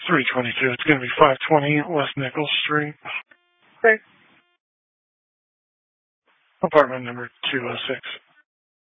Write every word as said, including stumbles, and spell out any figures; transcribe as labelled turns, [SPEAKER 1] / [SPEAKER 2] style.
[SPEAKER 1] three twenty-two. It's going to be five twenty West Nichols Street.
[SPEAKER 2] Okay.
[SPEAKER 1] Apartment number two oh six.